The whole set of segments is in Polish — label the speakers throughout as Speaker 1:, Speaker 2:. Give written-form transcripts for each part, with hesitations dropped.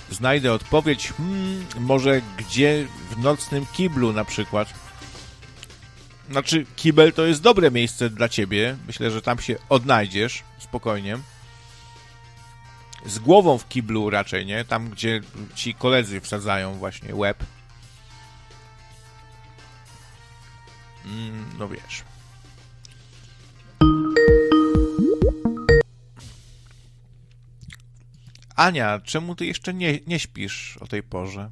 Speaker 1: znajdę odpowiedź, może gdzie w nocnym kiblu na przykład. Znaczy, kibel to jest dobre miejsce dla ciebie. Myślę, że tam się odnajdziesz spokojnie. Z głową w kiblu raczej, nie? Tam, gdzie ci koledzy wsadzają właśnie łeb. No wiesz. Ania, czemu ty jeszcze nie śpisz o tej porze?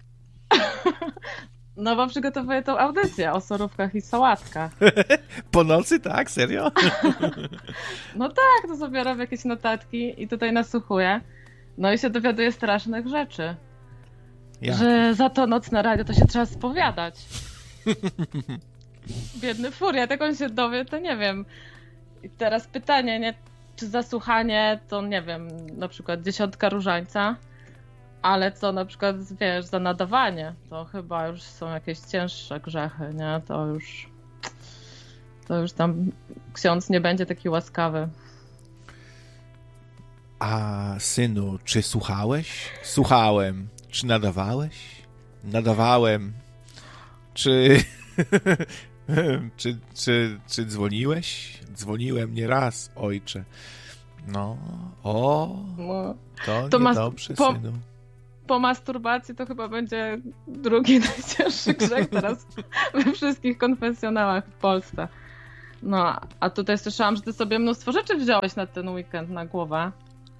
Speaker 2: No bo przygotowuję tą audycję o surówkach i sałatkach.
Speaker 1: Po nocy, tak? Serio?
Speaker 2: No tak, to sobie robię jakieś notatki i tutaj nasłuchuję. No i się dowiaduję strasznych rzeczy.
Speaker 1: Jak?
Speaker 2: Że za to nocne radio to się trzeba spowiadać. Biedny furiat, jak on się dowie, to nie wiem. I teraz pytanie, nie? Czy zasłuchanie to, nie wiem, na przykład 10 różańca, ale co na przykład, wiesz, za nadawanie, to chyba już są jakieś cięższe grzechy, nie? To już tam ksiądz nie będzie taki łaskawy.
Speaker 1: A synu, czy słuchałeś? Słuchałem. Czy nadawałeś? Nadawałem. Czy... czy dzwoniłeś? Dzwoniłem nieraz, ojcze. No, to niedobrze, synu.
Speaker 2: Po masturbacji to chyba będzie drugi najcięższy grzech teraz we wszystkich konfesjonałach w Polsce. No, a tutaj słyszałam, że ty sobie mnóstwo rzeczy wziąłeś na ten weekend na głowę.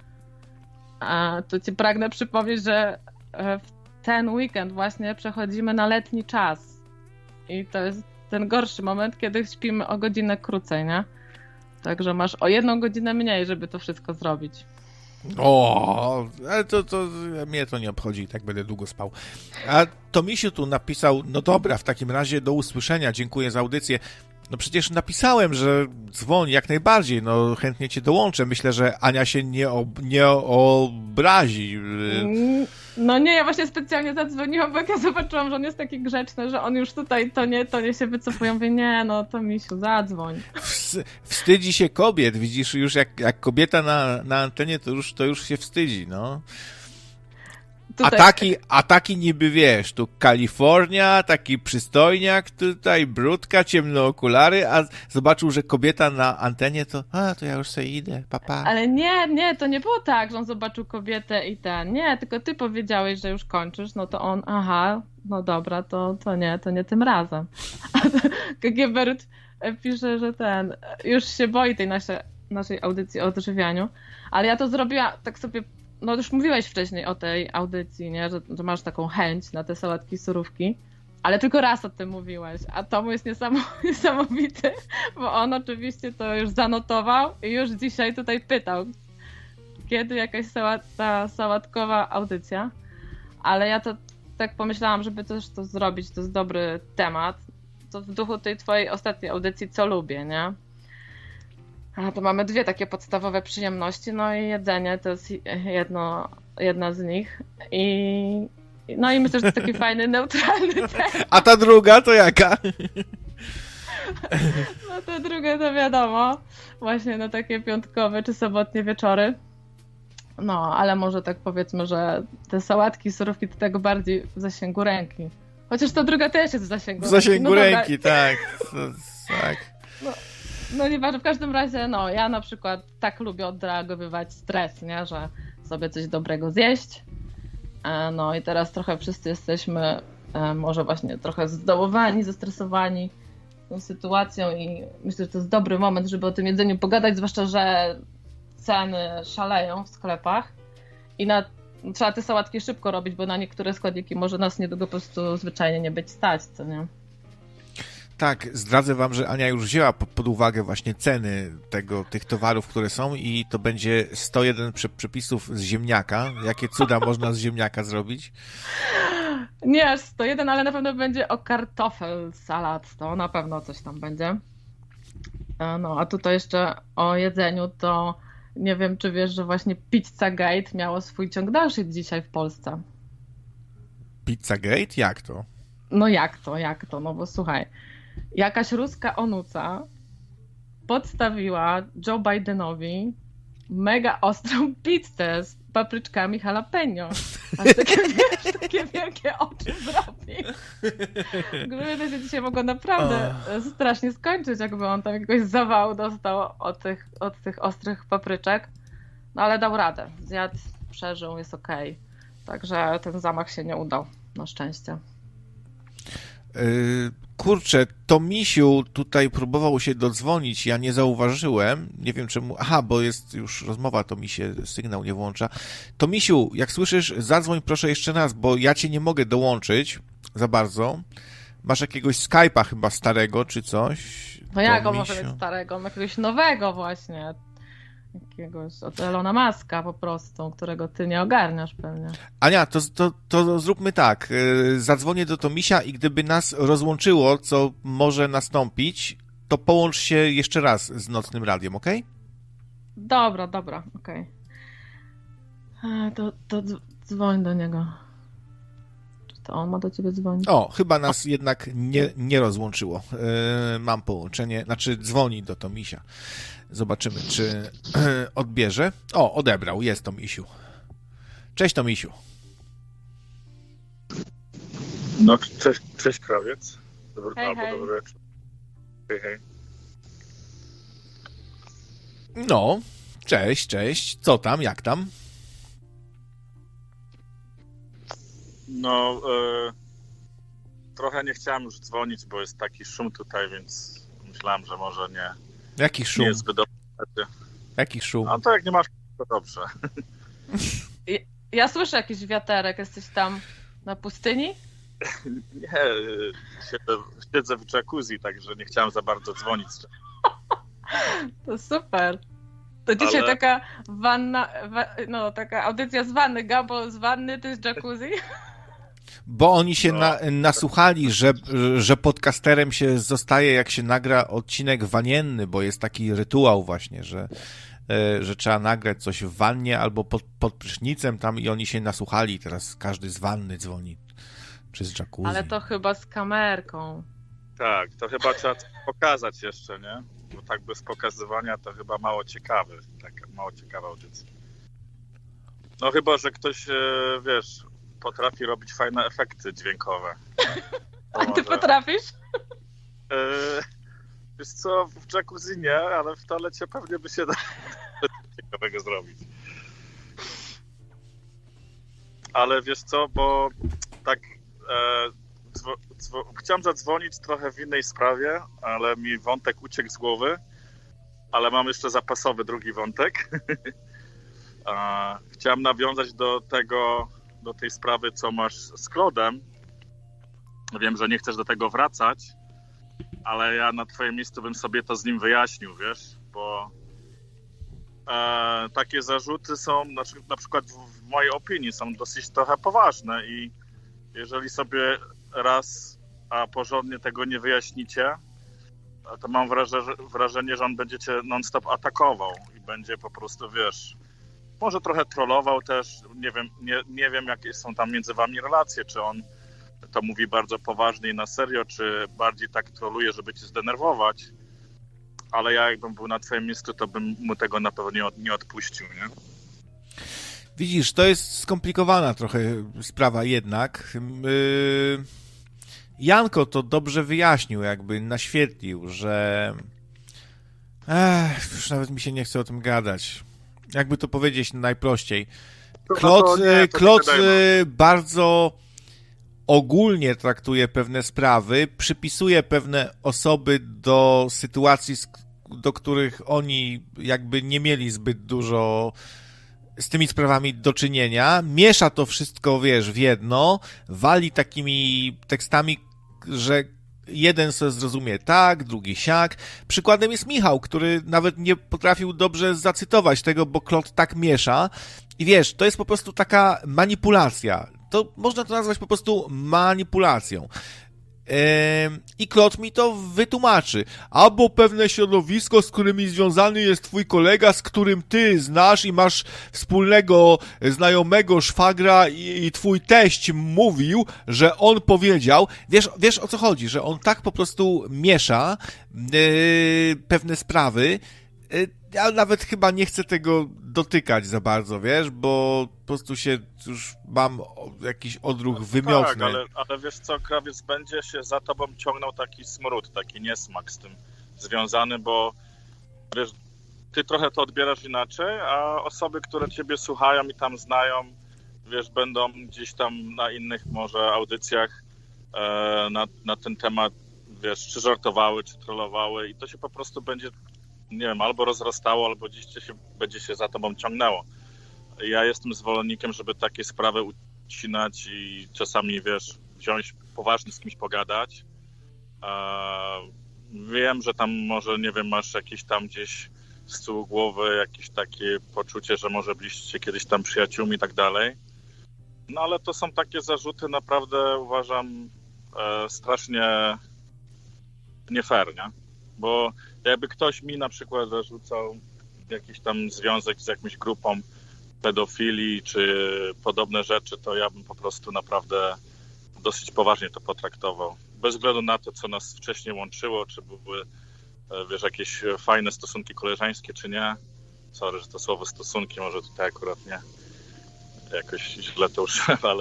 Speaker 2: A to ci pragnę przypomnieć, że w ten weekend właśnie przechodzimy na letni czas. I to jest ten gorszy moment, kiedy śpimy o godzinę krócej, nie? Także masz o 1 godzinę mniej, żeby to wszystko zrobić.
Speaker 1: Ale to mnie to nie obchodzi i tak będę długo spał. A Tomisiu tu napisał, no dobra, w takim razie do usłyszenia, dziękuję za audycję. No przecież napisałem, że dzwoń jak najbardziej, no chętnie cię dołączę. Myślę, że Ania się nie obrazi.
Speaker 2: No nie, ja właśnie specjalnie zadzwoniłam, bo jak ja zobaczyłam, że on jest taki grzeczny, że on już tutaj to nie się wycofuje. Mówię, nie, no to misiu, zadzwoń.
Speaker 1: Wstydzi się kobiet, widzisz, już jak kobieta na antenie, to już się wstydzi, no. Tutaj... A taki niby, wiesz, tu Kalifornia, taki przystojniak, tutaj brudka, ciemne okulary, a zobaczył, że kobieta na antenie, to ja już sobie idę, papa.
Speaker 2: Ale nie, to nie było tak, że on zobaczył kobietę i nie, tylko ty powiedziałeś, że już kończysz, no to on, no dobra, to nie tym razem. A Gebert pisze, że już się boi tej naszej audycji o odżywianiu, ale ja to zrobiłam tak sobie. No już mówiłeś wcześniej o tej audycji, nie? Że masz taką chęć na te sałatki, surówki, ale tylko raz o tym mówiłeś, a Tomu jest niesamowity, bo on oczywiście to już zanotował i już dzisiaj tutaj pytał, kiedy jakaś sałatkowa audycja, ale ja to tak pomyślałam, żeby też to zrobić, to jest dobry temat, to w duchu tej twojej ostatniej audycji, co lubię, nie? A to mamy 2 takie podstawowe przyjemności, no i jedzenie to jest jedna z nich. I myślę, że to jest taki fajny, neutralny temat.
Speaker 1: A ta druga to jaka?
Speaker 2: No ta druga to wiadomo, właśnie na takie piątkowe czy sobotnie wieczory. No, ale może tak powiedzmy, że te sałatki, surówki to tak bardziej w zasięgu ręki. Chociaż ta druga też jest w zasięgu ręki.
Speaker 1: W zasięgu ręki, tak.
Speaker 2: No nieważne, w każdym razie, ja na przykład tak lubię odreagowywać stres, nie, że sobie coś dobrego zjeść. No i teraz trochę wszyscy jesteśmy może właśnie trochę zdołowani, zestresowani tą sytuacją i myślę, że to jest dobry moment, żeby o tym jedzeniu pogadać, zwłaszcza, że ceny szaleją w sklepach i trzeba te sałatki szybko robić, bo na niektóre składniki może nas niedługo po prostu zwyczajnie nie być stać, co nie?
Speaker 1: Tak, zdradzę wam, że Ania już wzięła pod uwagę właśnie ceny tych towarów, które są i to będzie 101 przepisów z ziemniaka. Jakie cuda można z ziemniaka zrobić?
Speaker 2: Nie aż 101, ale na pewno będzie o kartoffelsalat, to na pewno coś tam będzie. No, a tutaj jeszcze o jedzeniu, to nie wiem, czy wiesz, że właśnie Pizzagate miało swój ciąg dalszy dzisiaj w Polsce.
Speaker 1: Pizzagate? Jak to?
Speaker 2: No jak to? No bo słuchaj, jakaś ruska onuca podstawiła Joe Bidenowi mega ostrą pizzę z papryczkami jalapeno. Aż takie, wiesz, takie wielkie oczy zrobi. Gdyby to się dzisiaj mogło naprawdę strasznie skończyć, jakby on tam jakiegoś zawału dostał od tych ostrych papryczek. No ale dał radę. Zjadł, przeżył, jest okej. Także ten zamach się nie udał. Na szczęście.
Speaker 1: Kurczę, Tomisiu tutaj próbował się dodzwonić, ja nie zauważyłem, nie wiem czemu, bo jest już rozmowa, to mi się sygnał nie włącza. Tomisiu, jak słyszysz, zadzwoń proszę jeszcze raz, bo ja cię nie mogę dołączyć za bardzo. Masz jakiegoś Skype'a chyba starego, czy coś?
Speaker 2: No jak on może być starego? On jakiegoś nowego właśnie. Jakiegoś od Elona Muska po prostu, którego ty nie ogarniasz pewnie.
Speaker 1: Ania, to zróbmy tak. Zadzwonię do Tomisia i gdyby nas rozłączyło, co może nastąpić, to połącz się jeszcze raz z Nocnym Radiem, okej?
Speaker 2: Dobra, okej. To dzwoń do niego. Czy to on ma do ciebie dzwonić?
Speaker 1: O, chyba nas jednak nie rozłączyło. Mam połączenie, znaczy dzwoni do Tomisia. Zobaczymy, czy odbierze. O, odebrał, jest Tomisiu. Cześć Tomisiu.
Speaker 3: No, cześć krawiec.
Speaker 2: Hej.
Speaker 3: Dobry wieczór. Hej.
Speaker 1: No, cześć. Co tam, jak tam?
Speaker 3: No, trochę nie chciałem już dzwonić, bo jest taki szum tutaj, więc myślałem, że może nie.
Speaker 1: Jaki szum?
Speaker 3: Nie jest zbyt dobrze.
Speaker 1: Jaki szum?
Speaker 3: A to jak nie masz, to dobrze.
Speaker 2: Ja słyszę jakiś wiaterek. Jesteś tam na pustyni?
Speaker 3: Nie, siedzę w jacuzzi, także nie chciałem za bardzo dzwonić.
Speaker 2: To super. To dzisiaj taka wanna, taka audycja z wanny, Gabo z wanny, ty z jacuzzi?
Speaker 1: Bo oni się nasłuchali, że podcasterem się zostaje, jak się nagra odcinek wanienny, bo jest taki rytuał właśnie, że trzeba nagrać coś w wannie albo pod prysznicem tam i oni się nasłuchali. Teraz każdy z wanny dzwoni, czy z jacuzzi.
Speaker 2: Ale to chyba z kamerką.
Speaker 3: Tak, to chyba trzeba pokazać jeszcze, nie? Bo tak bez pokazywania to chyba mało ciekawy. Taka mało ciekawa audycja. No chyba, że ktoś, wiesz, potrafi robić fajne efekty dźwiękowe.
Speaker 2: A ty potrafisz?
Speaker 3: Wiesz co, w jacuzzi nie, ale w toalecie pewnie by się da ciekawego zrobić. Ale wiesz co, bo tak chciałem zadzwonić trochę w innej sprawie, ale mi wątek uciekł z głowy, ale mam jeszcze zapasowy drugi wątek. Chciałem nawiązać do tej sprawy, co masz z Claude'em. Wiem, że nie chcesz do tego wracać, ale ja na twoim miejscu bym sobie to z nim wyjaśnił, wiesz, bo takie zarzuty są, na przykład w mojej opinii, są dosyć trochę poważne i jeżeli sobie raz porządnie tego nie wyjaśnicie, to mam wrażenie, że on będzie cię non-stop atakował i będzie po prostu, wiesz, może trochę trollował też, nie wiem jakie są tam między wami relacje, czy on to mówi bardzo poważnie i na serio, czy bardziej tak troluje, żeby cię zdenerwować, ale ja jakbym był na twoim miejscu, to bym mu tego na pewno nie odpuścił, nie?
Speaker 1: Widzisz, to jest skomplikowana trochę sprawa jednak. Janko to dobrze wyjaśnił, jakby naświetlił, że już nawet mi się nie chce o tym gadać. Jakby to powiedzieć najprościej. Claude bardzo ogólnie traktuje pewne sprawy, przypisuje pewne osoby do sytuacji, do których oni jakby nie mieli zbyt dużo z tymi sprawami do czynienia, miesza to wszystko, wiesz, w jedno, wali takimi tekstami, że jeden sobie zrozumie tak, drugi siak. Przykładem jest Michał, który nawet nie potrafił dobrze zacytować tego, bo Claude tak miesza. I wiesz, to jest po prostu taka manipulacja. To można to nazwać po prostu manipulacją. I Claude mi to wytłumaczy. Albo pewne środowisko, z którymi związany jest twój kolega, z którym ty znasz i masz wspólnego znajomego szwagra i twój teść mówił, że on powiedział, wiesz o co chodzi, że on tak po prostu miesza pewne sprawy, Ja nawet chyba nie chcę tego dotykać za bardzo, wiesz, bo po prostu się już mam jakiś odruch wymiotny.
Speaker 3: Tak, ale wiesz co, krawiec, będzie się za tobą ciągnął taki smród, taki niesmak z tym związany, bo wiesz, ty trochę to odbierasz inaczej, a osoby, które ciebie słuchają i tam znają, wiesz, będą gdzieś tam na innych może audycjach na ten temat, wiesz, czy żartowały, czy trollowały i to się po prostu będzie, nie wiem, albo rozrastało, albo gdzieś będzie się za tobą ciągnęło. Ja jestem zwolennikiem, żeby takie sprawy ucinać i czasami, wiesz, wziąć poważnie z kimś pogadać. Wiem, że tam może, nie wiem, masz jakieś tam gdzieś z tyłu głowy jakieś takie poczucie, że może byliście kiedyś tam przyjaciółmi i tak dalej. No ale to są takie zarzuty, naprawdę uważam strasznie nie fair, nie? Bo jakby ktoś mi na przykład zarzucał jakiś tam związek z jakąś grupą pedofilii czy podobne rzeczy, to ja bym po prostu naprawdę dosyć poważnie to potraktował. Bez względu na to, co nas wcześniej łączyło, czy były, wiesz, jakieś fajne stosunki koleżeńskie, czy nie. Sorry, że to słowo stosunki może tutaj akurat nie jakoś źle to użyłem, ale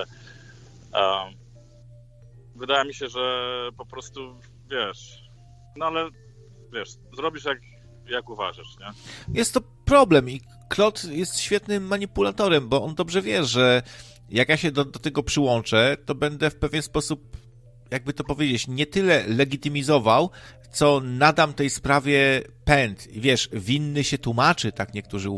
Speaker 3: wydaje mi się, że po prostu, wiesz, no ale wiesz, zrobisz jak uważasz, nie?
Speaker 1: Jest to problem i Klot jest świetnym manipulatorem, bo on dobrze wie, że jak ja się do tego przyłączę, to będę w pewien sposób, jakby to powiedzieć, nie tyle legitymizował, co nadam tej sprawie pęd. I wiesz, winny się tłumaczy, tak niektórzy